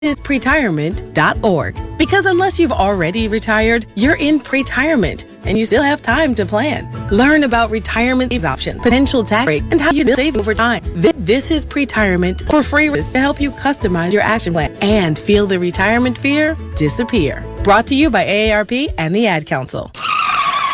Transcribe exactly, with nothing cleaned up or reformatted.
is pretirement dot org. Because unless you've already retired, you're in pretirement and you still have time to plan. Learn about retirement options, potential tax breaks, and how you can save over time. This is Pretirement for free to help you customize your action plan and feel the retirement fear disappear. Brought to you by A A R P and the Ad Council.